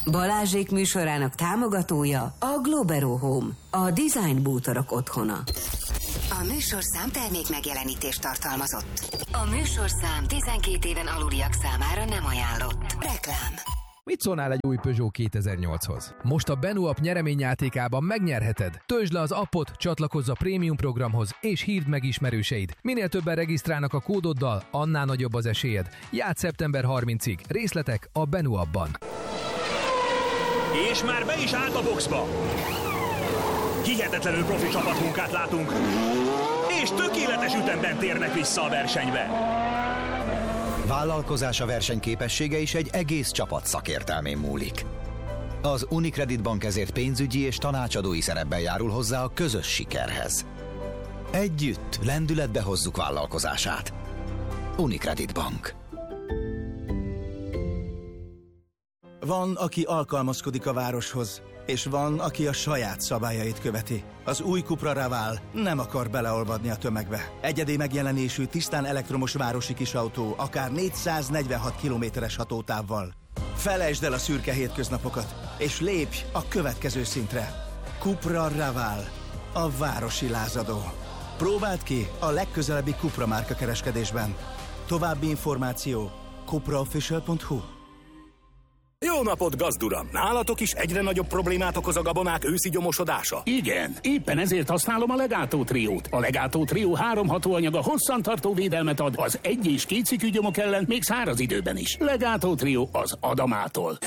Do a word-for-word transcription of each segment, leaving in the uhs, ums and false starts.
Balázsék műsorának támogatója a Globero Home, a design bútorok otthona. A műsorszám termék megjelenítést tartalmazott. A műsorszám tizenkét éven aluliak számára nem ajánlott. Reklám. Mit szólnál egy új Peugeot kétezer-nyolchoz? Most a Benu app nyereményjátékában megnyerheted. Töltsd le az appot, csatlakozz a prémium programhoz, és hívd meg ismerőseid. Minél többen regisztrálnak a kódoddal, annál nagyobb az esélyed. Játsz szeptember harmincadikáig. Részletek a Benu appban. És már be is állt a boxba. Hihetetlenül profi csapatmunkát látunk, és tökéletes ütemben térnek vissza a versenybe. Vállalkozása versenyképessége is egy egész csapat szakértelmén múlik. Az Unicredit Bank ezért pénzügyi és tanácsadói szerepben járul hozzá a közös sikerhez. Együtt lendületbe hozzuk vállalkozását. Unicredit Bank. Van, aki alkalmazkodik a városhoz, és van, aki a saját szabályait követi. Az új Cupra Raval nem akar beleolvadni a tömegbe. Egyedi megjelenésű, tisztán elektromos városi kisautó, akár négyszáznegyvenhat kilométeres hatótávval. Felejtsd el a szürke hétköznapokat, és lépj a következő szintre. Cupra Raval, a városi lázadó. Próbáld ki a legközelebbi Cupra márka kereskedésben. További információ cupra official pont hu. Jó napot, gazduram! Nálatok is egyre nagyobb problémát okoz a gabonák őszi gyomosodása? Igen, éppen ezért használom a Legato Triót. A Legato Trió három hatóanyaga hosszantartó védelmet ad az egy- és kétszikű gyomok ellen, még száraz időben is. Legato Trió az Adamától.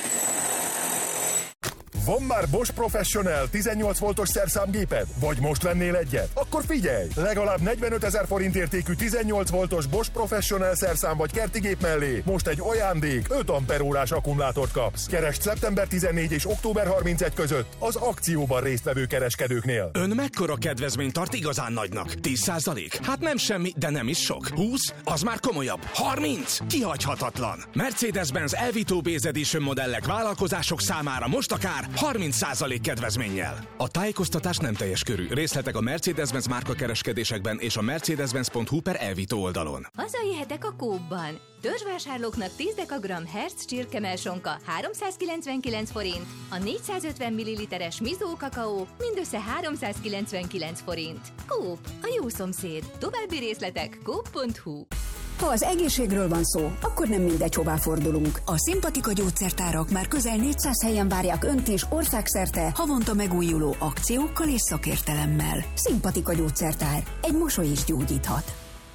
Van már Bosch Professional tizennyolc voltos szerszámgéped? Vagy most vennél egyet? Akkor figyelj! Legalább negyvenötezer forint értékű tizennyolc voltos Bosch Professional szerszám vagy kertigép mellé most egy ajándék öt amperórás akkumulátort kapsz. Keresd szeptember tizennegyedike és október harmincegyedike között az akcióban résztvevő kereskedőknél. Ön mekkora kedvezményt tart igazán nagynak? tíz százalék? Hát nem semmi, de nem is sok. húsz? Az már komolyabb. harminc? Kihagyhatatlan. Mercedes-Benz Elvito Base Edition modellek vállalkozások számára most akár harminc százalék kedvezménnyel. A tájékoztatás nem teljes körű. Részletek a Mercedes-Benz márka kereskedésekben és a mercedes-benz pont hu per Elvito oldalon. Hazajöhetek a Coopban. Törzsvásárlóknak tíz dekagramm Herz csirkemelsonka háromszázkilencvenkilenc forint, a négyszázötven milliliteres Mizó kakaó mindössze háromszázkilencvenkilenc forint. Coop, a jó szomszéd. További részletek coop pont hu. Ha az egészségről van szó, akkor nem mindegy, hová fordulunk. A Szimpatika gyógyszertárak már közel négyszáz helyen várják Önt is országszerte havonta megújuló akciókkal és szakértelemmel. Szimpatika gyógyszertár. Egy mosoly is gyógyíthat.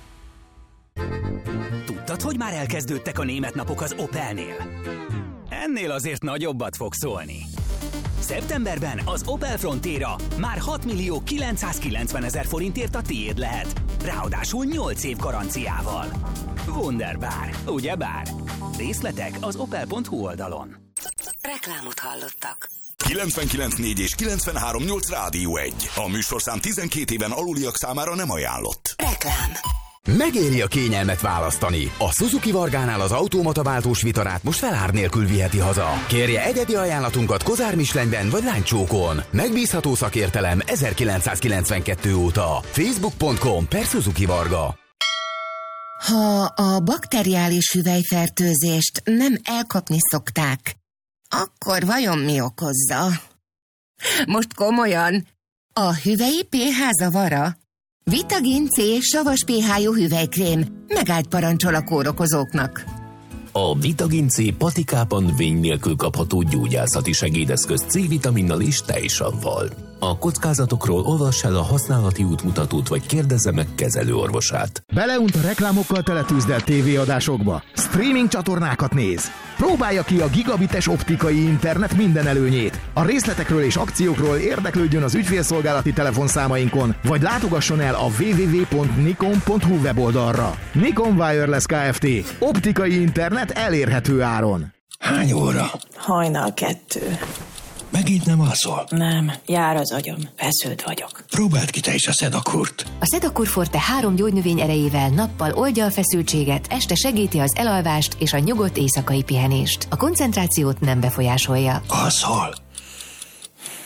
Tudtad, hogy már elkezdődtek a német napok az Opelnél? Ennél azért nagyobbat fog szólni. Szeptemberben az Opel Frontera már hat millió kilencszázkilencvenezer forintért a tiéd lehet. Ráadásul nyolc év garanciával. Wunderbar, ugyebár? Részletek az opel pont hu oldalon. Reklámot hallottak. kilencvenkilenc négy és kilencvenhárom nyolc Rádió egy. A műsorszám tizenkét éven aluliak számára nem ajánlott. Reklám. Megéri a kényelmet választani. A Suzuki Vargánál az automata váltós vitarát most felár nélkül viheti haza. Kérje egyedi ajánlatunkat Kozár Michelinben vagy Lánycsókon. Megbízható szakértelem ezerkilencszázkilencvenkettő óta. facebook pont com per Suzuki Varga. Ha a bakteriális hüvelyfertőzést nem elkapni szokták, akkor vajon mi okozza? Most komolyan, a hüvelyi pé há zavara? Vitagin C savas pé há-jú hüvelykrém megállt parancsol a kórokozóknak. A Vitagin C patikában vény nélkül kapható gyógyászati segédeszköz C-vitaminnal és tejsavval. A kockázatokról olvass el a használati útmutatót, vagy kérdezze meg kezelőorvosát. Beleunt a reklámokkal teletűzdelt tévéadásokba. Streaming csatornákat néz. Próbálja ki a gigabites optikai internet minden előnyét. A részletekről és akciókról érdeklődjön az ügyfélszolgálati telefonszámainkon, vagy látogasson el a double-u double-u double-u pont nikon pont hu weboldalra. Nikon Wireless Kft. Optikai internet elérhető áron. Hány óra? Hajnal kettő. Megint nem alszol? Nem, jár az agyam, feszült vagyok. Próbáld ki te is a Szedakurt. A Sedakur Forte három gyógynövény erejével nappal oldja a feszültséget, este segíti az elalvást és a nyugodt éjszakai pihenést. A koncentrációt nem befolyásolja. Alszol?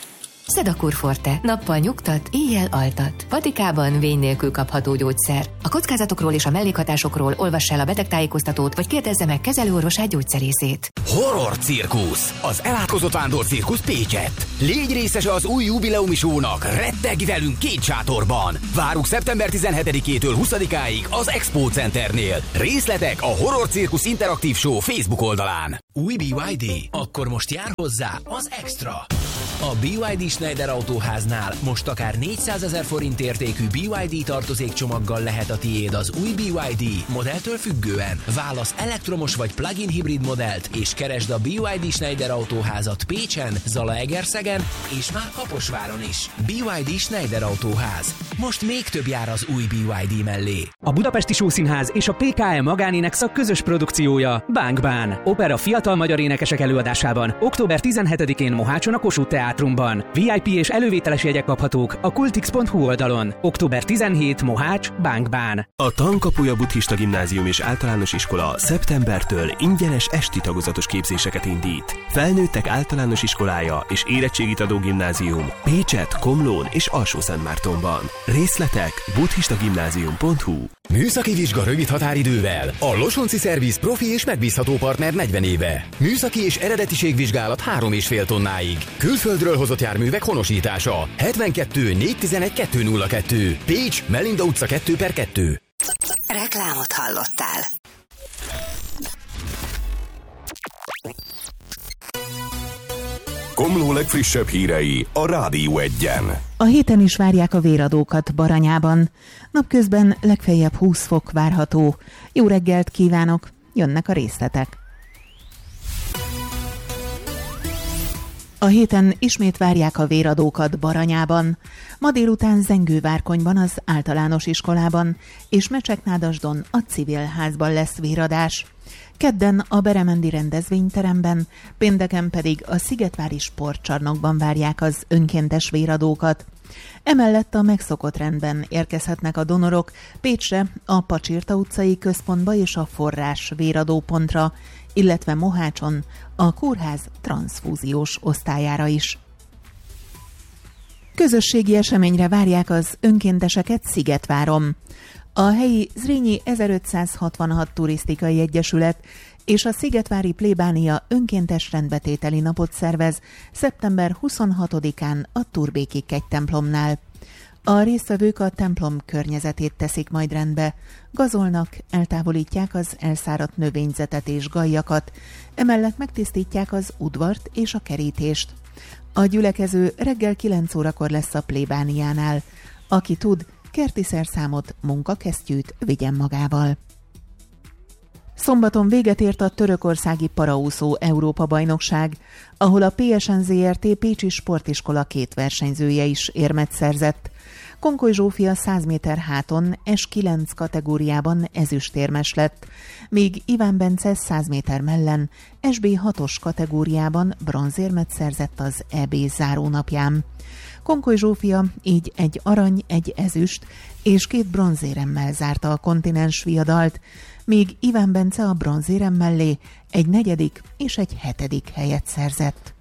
Sedakur Forte. Nappal nyugtat, éjjel altat. Patikában vény nélkül kapható gyógyszer. A kockázatokról és a mellékhatásokról olvass el a betegtájékoztatót, vagy kérdezze meg kezelőorvosát, gyógyszerészét. Horror Cirkusz, az elátkozott vándor cirkusz Pécsett. Légy részese az új jubileumi show-nak, retteg velünk két sátorban. Várunk szeptember tizenhetedikétől huszadikáig az Expo Centernél. Részletek a Horror Cirkusz interaktív show Facebook oldalán. Új bé ipszilon dé? Akkor most jár hozzá az Extra. A bé ipszilon dé Schneider Autóháznál most akár négyszázezer forint értékű bé ipszilon dé tartozékcsomaggal lehet a tiéd az új bé ipszilon dé modelltől függően. Válasz elektromos vagy plug-in hibrid modellt, és keresd a bé ipszilon dé Schneider Autóházat Pécsen, Zalaegerszegen és már Kaposváron is. bé ipszilon dé Schneider Autóház. Most még több jár az új bé ipszilon dé mellé. A Budapesti Showszínház és a pé ká em magánénekszak közös produkciója Bang Bang. Opera fiatal magyar énekesek előadásában október tizenhetedikén Mohácson a Kossuth Teátrumban. vé i pé és elővételes jegyek kaphatók a kultix pont hu oldalon. október tizenhetedike Mohács, Bang Bang. A Tankapuja Buddhista Gimnázium és Általános Iskola szeptembertől ingyenes esti tagozatos képzéseket indít. Felnőttek általános iskolája és érettségit adó gimnázium Pécsett, Komlón és Alsó-Szentmártonban. Részletek buddhistagimnázium pont hu. Műszaki vizsga rövid határidővel. A Losonci Szerviz profi és megbízható partner negyven éve. Műszaki és eredetiségvizsgálat három és fél tonnáig. Külföldről hozott járművek honosítása. hetvenkettő négyszáztizenegy kettőszázkettő. Pécs, Melinda utca kettő per kettő. Reklámot hallottál. Komló legfrissebb hírei a Rádió Egyen. A héten is várják a véradókat Baranyában. Napközben legfeljebb húsz fok várható. Jó reggelt kívánok, jönnek a részletek. A héten ismét várják a véradókat Baranyában. Ma délután Zengővárkonyban, az általános iskolában, és Mecseknádasdon a civilházban lesz véradás. Kedden a Beremendi rendezvényteremben, pénteken pedig a Szigetvári sportcsarnokban várják az önkéntes véradókat. Emellett a megszokott rendben érkezhetnek a donorok Pécsre, a Pacsirta utcai központba és a Forrás véradópontra, illetve Mohácson a kórház transzfúziós osztályára is. Közösségi eseményre várják az önkénteseket Szigetváron. A helyi Zrínyi ezerötszázhatvanhat turisztikai egyesület és a Szigetvári plébánia önkéntes rendbetételi napot szervez szeptember huszonhatodikán a Turbéki kegytemplomnál. A résztvevők a templom környezetét teszik majd rendbe, gazolnak, eltávolítják az elszáradt növényzetet és gajjakat, emellett megtisztítják az udvart és a kerítést. A gyülekező reggel kilenc órakor lesz a plébániánál. Aki tud, kerti szerszámot, munkakesztyűt vigyen magával. Szombaton véget ért a törökországi paraúszó Európa-bajnokság, ahol a pé es en zé er té Pécsi Sportiskola két versenyzője is érmet szerzett. Konkoly Zsófia száz méter háton es kilenc kategóriában ezüstérmes lett, míg Iván Bence száz méter mellen es bé hatos kategóriában bronzérmet szerzett az é bé zárónapján. Konkoly Zsófia így egy arany, egy ezüst és két bronzéremmel zárta a kontinens viadalt, míg Iván Bence a bronzérem mellé egy negyedik és egy hetedik helyet szerzett.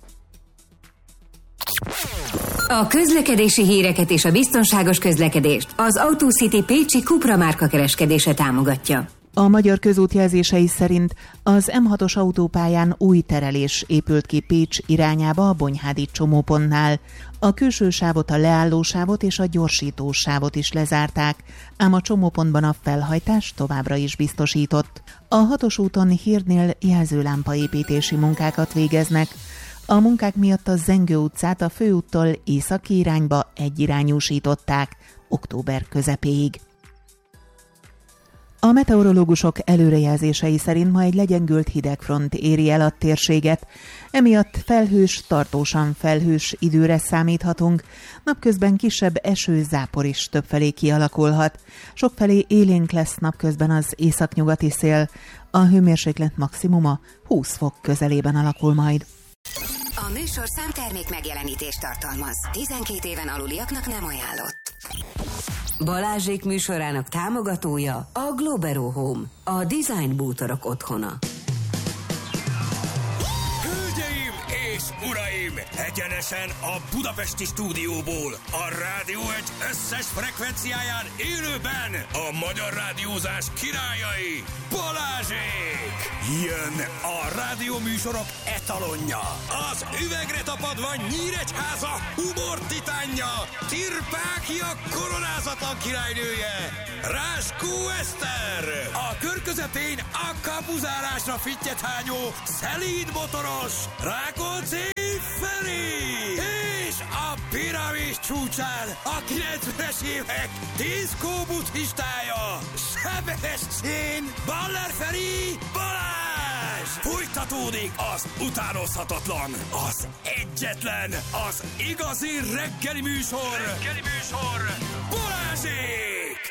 A közlekedési híreket és a biztonságos közlekedést az AutoCity Pécsi Cupra márka kereskedése támogatja. A Magyar Közút jelzései szerint az em hatos autópályán új terelés épült ki Pécs irányába a Bonyhádi csomópontnál. A külső sávot, a leállósávot és a gyorsítósávot is lezárták, ám a csomópontban a felhajtás továbbra is biztosított. A hatos úton Hírdnél jelzőlámpaépítési munkákat végeznek. A munkák miatt a Zengő utcát a főúttól északi irányba egyirányúsították október közepéig. A meteorológusok előrejelzései szerint ma egy legyengült hidegfront éri el a térséget, emiatt felhős, tartósan felhős időre számíthatunk, napközben kisebb eső-zápor is többfelé kialakulhat. Sokfelé élénk lesz napközben az északnyugati szél, a hőmérséklet maximuma húsz fok közelében alakul majd. A műsorszám termék megjelenítést tartalmaz. tizenkét éven aluliaknak nem ajánlott. Balázsék műsorának támogatója a Globero Home, a design bútorok otthona. Hölgyeim és uraim! Uraim, egyenesen a budapesti stúdióból, a Rádió egy összes frekvenciáján élőben a magyar rádiózás királyai, Balázsék! Jön a rádióműsorok etalonja, az üvegre tapadva Nyíregyháza humor titánja, Tirpákia koronázatlan királynője, Ráskó Eszter! A kör közepén a kapuzárásra fittyet hányó, szelíd motoros, Rákóczi Feri! És a piramis csúcsán a kilencvenes évek diszkó buddhistája, Sebestyén Baller Feri Balázs! Folytatódik az utánozhatatlan, az egyetlen, az igazi reggeli műsor, reggeli műsor, Balázsék!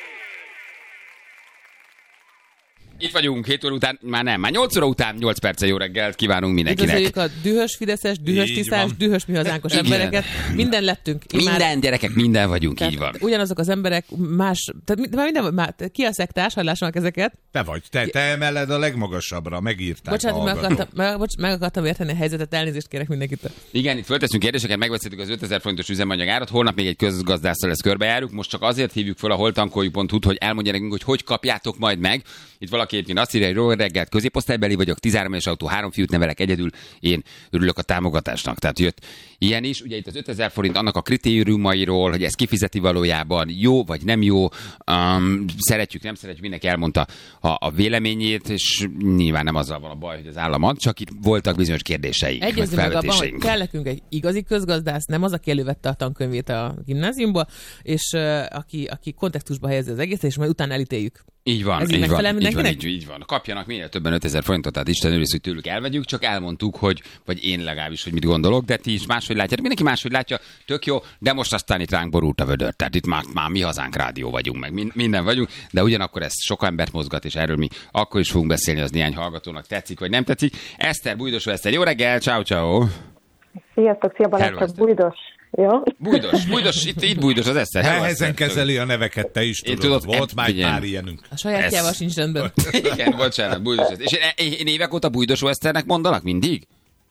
Itt vagyunk, hét óra után, már nem, már nyolc óra után, nyolc perce jó reggelt kívánunk mindenkinek. Üdvözöljük a dühös fideszes, dühös tisztás, dühös mi hazánkos embereket. Minden lettünk. Minden már... gyerekek, minden vagyunk, tehát így van. Ugyanazok az emberek, más, tehát már minden, már, ki a szektás, hallássanak ezeket. Te vagy, te, te emeled a legmagasabbra, megírták. Bocsánat, meg akartam, meg, bocs, meg akartam érteni a helyzetet, elnézést kérek mindenkitől. Igen, itt fölteszünk kérdéseket, megbeszéltük az ötezer forintos üzemanyagárat, holnap még egy közgazdásszal ezt körbejárjuk, most csak azért hívjuk fel a holtankoljuk pont hu-t, hogy elmondja nekünk, hogy hogy kapjátok majd meg. Itt valaki egyébként azt írja, hogy jó reggelt, középosztálybeli vagyok, tizenhárom éves autó, három fiút nevelek egyedül, én örülök a támogatásnak. Tehát jött ilyen is. Ugye itt az ötezer forint annak a kritériumairól, hogy ez kifizeti valójában, jó vagy nem jó, um, szeretjük, nem szeretjük, mindenki elmondta a, a véleményét, és nyilván nem azzal van a baj, hogy az állam ad, csak itt voltak bizonyos kérdéseink. Egyezünk meg abban, hogy kell nekünk egy igazi közgazdász, nem az, aki elővette a tankönyvét a gimnáziumból, és uh, aki, aki kontextusba helyezi az egészet, és majd utána elítéljük. Így van, így van, így van, így, így van. Kapjanak minél többen ötezer forintot, tehát Isten őriz, hogy tőlük elvegyük, csak elmondtuk, hogy, vagy én legalábbis, hogy mit gondolok, de ti is máshogy látjátok, mindenki máshogy látja, tök jó, de most aztán itt ránk borult a vödör, tehát itt már, már mi hazánk rádió vagyunk, meg minden vagyunk, de ugyanakkor ez sok embert mozgat, és erről mi akkor is fogunk beszélni, az néhány hallgatónak tetszik, vagy nem tetszik. Eszter, Bújdosó Eszter, jó reggel, ciao ciao. Sziasztok, szia Balázs, csak Bújdos. Jó? Bújdos, Bújdos, itt, itt Bújdos az Eszter. Nehezen kezeli a neveket, te is tudod, tudod volt már pár ilyenünk. A sajátjával sincs rendben. Igen, bocsánat, Bújdos Eszter. És én évek óta Bújdosó Eszternek mondanak mindig?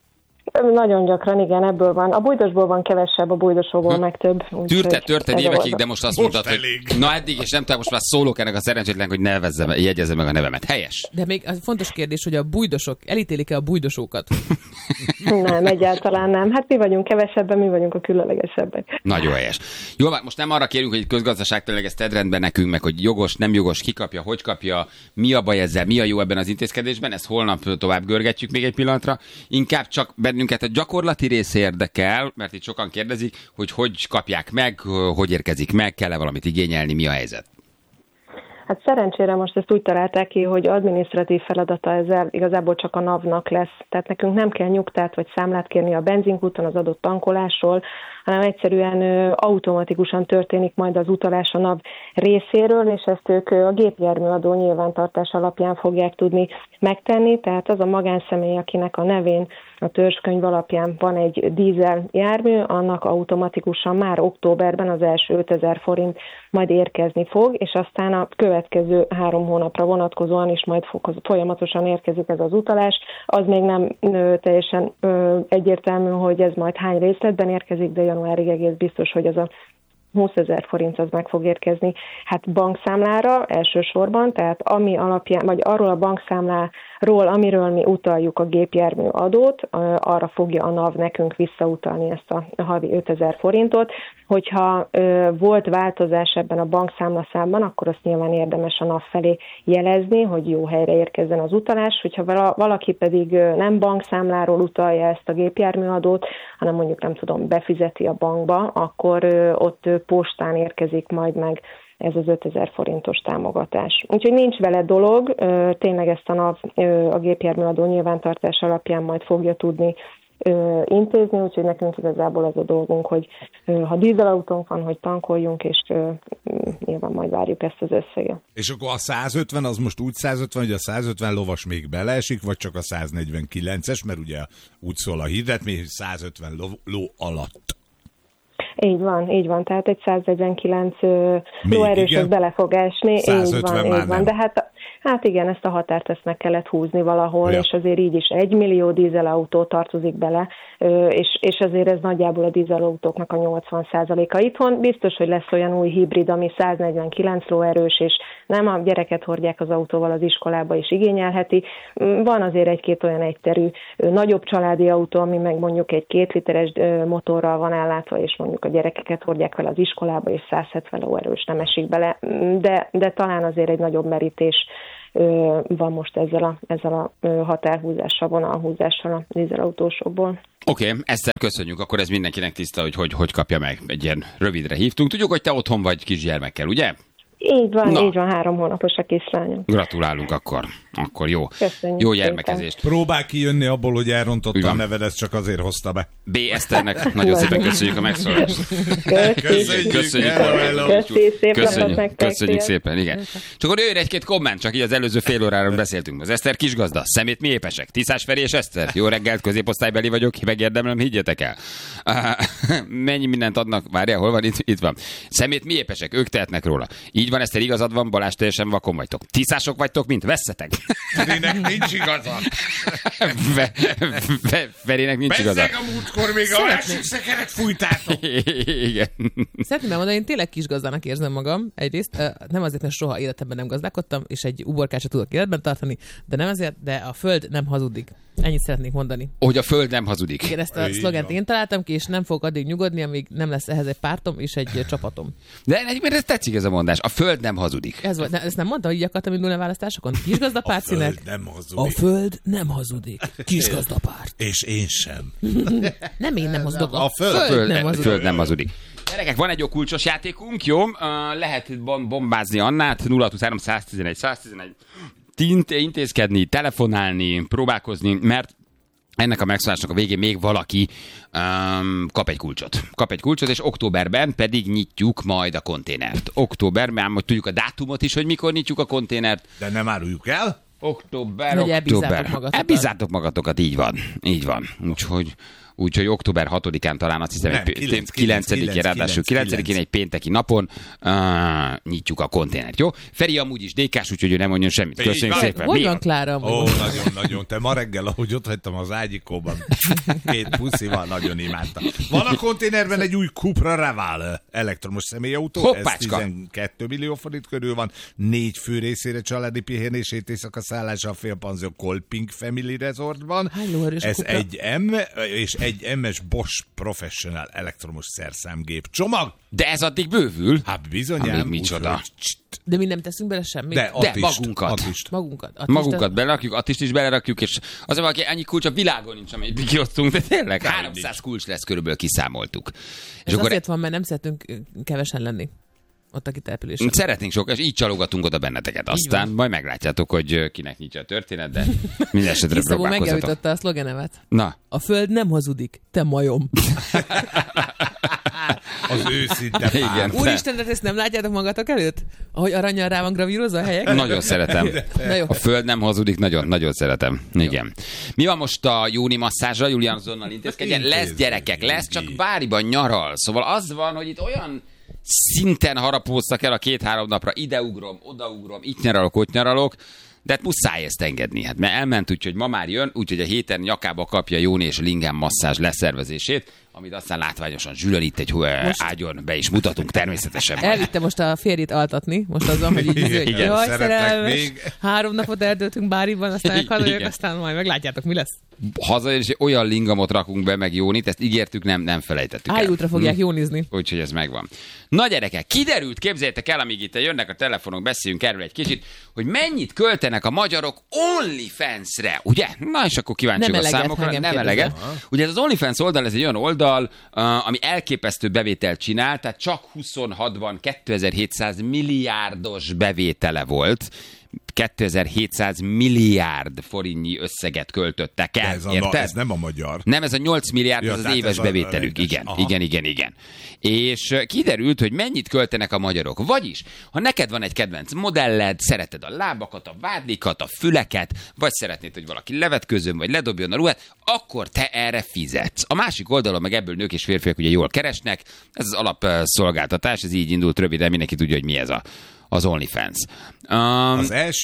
Nagyon gyakran, igen, ebből van. A bújdosból van kevesebb, a bújdosóból hm. meg több. Tűrted, törted évekig, de most azt mondtad, hogy na eddig, és nem tudom, most már szólok ennek a szerencsétlen, hogy nevezzem, jegyezze meg a nevemet. Helyes. De még az fontos kérdés, hogy a bújdosok, elítélik-e a bújdosókat? Nem, egyáltalán nem. Hát mi vagyunk kevesebben, mi vagyunk a különlegesebbek. Nagyon helyes. Jó, most nem arra kérünk, hogy közgazdaságtanilag ezt tedd rendben nekünk, meg hogy jogos, nem jogos, ki kapja, hogy kapja, mi a baj ezzel, mi a jó ebben az intézkedésben, ezt holnap tovább görgetjük még egy pillanatra. Inkább csak bennünket a gyakorlati rész érdekel, mert itt sokan kérdezik, hogy hogy kapják meg, hogy érkezik meg, kell-e valamit igényelni, mi a helyzet? Hát szerencsére most ezt úgy találták ki, hogy adminisztratív feladata ezzel igazából csak a NAV-nak lesz. Tehát nekünk nem kell nyugtát vagy számlát kérni a benzinkúton az adott tankolásról, hanem egyszerűen ö, automatikusan történik majd az utalás a NAV részéről, és ezt ők a gépjárműadó nyilvántartás alapján fogják tudni megtenni. Tehát az a magánszemély, akinek a nevén a törzskönyv alapján van egy dízel jármű, annak automatikusan már októberben az első ötezer forint majd érkezni fog, és aztán a következő három hónapra vonatkozóan is majd folyamatosan érkezik ez az utalás. Az még nem ö, teljesen ö, egyértelmű, hogy ez majd hány részletben érkezik, de januárig egész biztos, hogy az a húszezer forint az meg fog érkezni hát bankszámlára elsősorban, tehát ami alapján, vagy arról a bankszámláról, amiről mi utaljuk a gépjármű adót, arra fogja a NAV nekünk visszautalni ezt a havi ötezer forintot. Hogyha ö, volt változás ebben a bankszámlaszámban, akkor azt nyilván érdemes a NAV felé jelezni, hogy jó helyre érkezzen az utalás. Hogyha valaki pedig nem bankszámláról utalja ezt a gépjárműadót, hanem mondjuk nem tudom, befizeti a bankba, akkor ö, ott ö, postán érkezik majd meg ez az ötezer forintos támogatás. Úgyhogy nincs vele dolog, ö, tényleg ezt a NAV ö, a gépjárműadó nyilvántartás alapján majd fogja tudni Ö, intézni, úgyhogy nekünk igazából az a dolgunk, hogy ö, ha dízelautónk van, hogy tankoljunk, és ö, nyilván majd várjuk ezt az összeget. És akkor a százötven az most úgy százötven, hogy a százötven lovas még beleesik, vagy csak a száznegyvenkilences, mert ugye úgy szól a hirdetmény, hogy százötven ló, ló alatt. Így van, így van, tehát egy száznegyvenkilenc lóerős bele fog esni, így van, így van, de hát Hát igen, ezt a határt ezt meg kellett húzni valahol, ja. és azért így is egy millió dízelautó tartozik bele, és, és azért ez nagyjából a dízelautóknak a nyolcvan százaléka. Itthon biztos, hogy lesz olyan új hibrid, ami száznegyvenkilenc lóerős, és nem a gyereket hordják az autóval az iskolába is igényelheti. Van azért egy-két olyan egyterű, nagyobb családi autó, ami meg mondjuk egy két literes motorral van ellátva, és mondjuk a gyerekeket hordják vele az iskolába, és százhetven lóerős nem esik bele, de, de talán azért egy nagyobb merítés van most ezzel a, ezzel a határhúzással, vonalhúzással a dízelautósokból. Oké, okay, Eszter, köszönjük, akkor ez mindenkinek tiszta, hogy, hogy hogy kapja meg. Egy ilyen rövidre hívtunk. Tudjuk, hogy te otthon vagy kisgyermekkel, ugye? Így van, Na. így van, három hónapos a kislányom. Gratulálunk akkor. Akkor jó. Köszönjük Jó gyermekezést. Próbál kijönni abból, hogy elrontotta a neved, ezt csak azért hozta be. B. Eszternek nagyon szépen köszönjük a megszólalást. Köszönjük. Köszönjük. Köszönjük, köszönjük, köszönjük szépen, igen. Csak akkor jöjjön egy-két komment, csak így az előző fél óráról beszéltünk. Az Eszter kisgazda, szemét mi épesek, Tiszás Feri és Eszter. Jó reggelt, középosztálybeli vagyok, megérdemlem, higgyetek el. Mennyi mindent adnak, várjál, hol van? Itt, itt van. Szemét mi épesek, ők tehetnek róla. Így van, Eszter, igazad van, Balázs, teljesen vakon vagytok. Tiszások vagytok, mint vesszetek. Ferinek nincs igaza. Fe, fe, Ferinek nincs igaza. Bezzeg a múltkor még a másik szekeret fújtátok. Igen. Szeretném elmondani, én tényleg kisgazdának érzem magam egyrészt. Nem azért, mert soha életemben nem gazdálkodtam, és egy uborkát sem tudok életben tartani, de nem azért, de a föld nem hazudik. Ennyit szeretnék mondani. Hogy a föld nem hazudik. Igen, ezt a szlogent én találtam ki, és nem fogok addig nyugodni, amíg nem lesz ehhez egy pártom és egy csapatom. De egyébként ez tetszik ez a mondás. A föld nem hazudik. Ez volt, ne, ezt nem mondta, hogy így akartam indulni a választásokon? Kisgazdapárt színek. A föld nem hazudik. A föld nem hazudik. Kisgazdapárt. És én sem. Nem én nem hazudok. A, a föld, föld, föld nem hazudik. Föld nem hazudik. Gyerekek, van egy jó kulcsos játékunk, jó? Uh, lehet bombázni Annát, nulla huszonhárom száztizenegy száztizenegy intézkedni, telefonálni, próbálkozni, mert ennek a megszólásnak a végén még valaki um, kap egy kulcsot. Kap egy kulcsot, és októberben pedig nyitjuk majd a konténert. Októberben, hogy tudjuk a dátumot is, hogy mikor nyitjuk a konténert. De nem áruljuk el? Október, hogy október. Elbízzátok magatokat. Elbízzátok magatokat, így van. Így van. Úgyhogy... Úgyhogy október hatodikán talán azt hiszem, hogy kilencedikén, ráadásul kilencedikén egy pénteki napon uh, nyitjuk a konténert, jó? Feri amúgy is dékás, úgyhogy ő nem mondjon semmit. Köszönjük szépen. Hogy van Klára? Ó, nagyon-nagyon. Te ma reggel, ahogy ott hagytam az ágyikóban, két puszival nagyon imádtam. Van a konténerben egy új Cupra Raval elektromos személyautó. Hoppácska. Ez tizenkét millió forint körül van. Négy fő részére családi pihenését, éjszaka szállása a félpanzió Kolping Family Resortban. Ez egy M, és egy em es Bosch Professional elektromos szerszámgép csomag. De ez addig bővül. Hát bizonyám. Micsoda. De mi nem teszünk bele semmit? De, De atist, magunkat. Atist. Magunkat. Atist Magunkat belerakjuk, attist is belerakjuk, és az, hogy annyi kulcs a világon nincs, amelyik kiosztunk, de tényleg háromszáz kulcs lesz, körülbelül kiszámoltuk. És ez akkor azért van, mert nem szeretünk kevesen lenni ott a kitelepülésen. Szeretnénk sok, és így csalogatunk oda benneteket. Aztán majd meglátjátok, hogy kinek nyitja a történet, de minden esetre próbálkozzatok. Megjavította a szlogenemet. Na. A föld nem hazudik, te majom. Az őszinte pár. Igen. Úristen, de ezt nem látjátok magatok előtt? Ahogy arannyal rá van gravírozva a helyek? Nagyon szeretem. A föld nem hazudik, nagyon, nagyon szeretem. Igen. Mi van most a júni masszázsra? Julián azonnal intézkedjen. Lesz gyerekek, lesz, csak Báriban nyaral. Szóval az van, hogy itt olyan szinten harapóztak el a két-három napra. Ideugrom, odaugrom, itt nyaralok, ott nyaralok. De hát muszáj ezt engedni. Hát mert elment, úgyhogy ma már jön, úgyhogy a héten nyakába kapja Jóni és Lingem masszázs leszervezését, amit aztán látványosan zsülön itt egy most... ágyon be is mutatunk természetesen. Elvitte most a férjét altatni, most azon, hogy így izé, hogy jaj, szerelmes, még... három napot eldöltünk Báriban, aztán hazajövök, aztán majd meglátjátok, mi lesz. Hazajön, és olyan lingamot rakunk be, meg Jónit, ezt ígértük, nem, nem felejtettük el. Ájútra fogják hm. jónizni. Úgyhogy ez megvan. Na gyerekek, kiderült, képzeljétek el, amíg itt jönnek a telefonok, beszéljünk erről egy kicsit, hogy mennyit költenek a magyarok OnlyFans-re, ugye? Na és akkor kíváncsiak a számokra. Nem eleget. Ugye ez az OnlyFans oldal, ez egy olyan oldal, ami elképesztő bevételt csinál, tehát csak huszonhatban kétezer-hétszáz milliárdos bevétele volt. kétezer-hétszáz milliárd forintnyi összeget költöttek el. Ez, a, ez nem a magyar. Nem, ez a nyolc milliárd, ja, az az éves bevételük. Igen, Aha. igen, igen, igen. És kiderült, hogy mennyit költenek a magyarok. Vagyis, ha neked van egy kedvenc modelled, szereted a lábakat, a vádlikat, a füleket, vagy szeretnéd, hogy valaki levetkőzön, vagy ledobjon a ruhát, akkor te erre fizetsz. A másik oldalon meg ebből nők és férfiak ugye jól keresnek. Ez az alapszolgáltatás, ez így indult röviden, mindenki tudja, hogy mi ez a az OnlyFans. Um, az első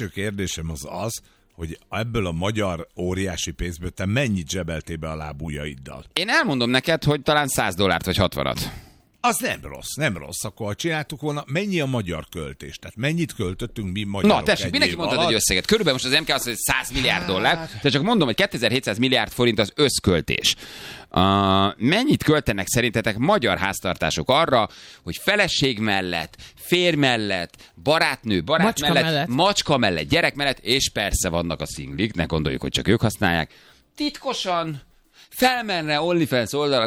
első kérdésem az az, hogy ebből a magyar óriási pénzből te mennyit zsebeltél be a lábujjaiddal? Én elmondom neked, hogy talán száz dollárt vagy hatvanat. Az nem rossz, nem rossz. Akkor ha csináltuk volna, mennyi a magyar költés? Tehát mennyit költöttünk mi magyarok? Na tessék, mindenki mondtad egy összeget. Körülbelül most az em ká azt mondja, hogy száz milliárd dollár, de csak mondom, hogy kétezer-hétszáz milliárd forint az összköltés. Uh, mennyit költenek szerintetek magyar háztartások arra, hogy feleség mellett, férj mellett, barátnő, barát macska mellett, mellett, macska mellett, gyerek mellett, és persze vannak a szinglik, ne gondoljuk, hogy csak ők használják, titkosan felmenne OnlyFans oldalra